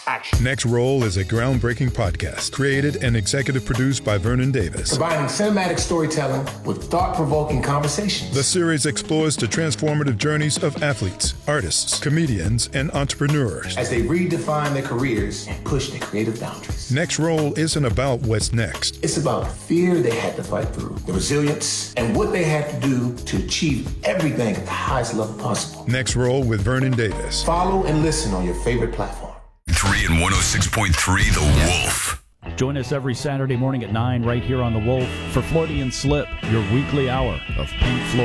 Action. Next Roll is a groundbreaking podcast created and executive produced by Vernon Davis. Combining cinematic storytelling with thought-provoking conversations. The series explores the transformative journeys of athletes, artists, comedians, and entrepreneurs as they redefine their careers and push their creative boundaries. Next Roll isn't about what's next. It's about the fear they had to fight through, the resilience, and what they had to do to achieve everything at the highest level possible. Next Roll with Vernon Davis. Follow and listen on your favorite platform. 3 and 106.3 The Wolf. Join us every Saturday morning at 9 right here on The Wolf for Freudian Slip, your weekly hour of Pink Floyd.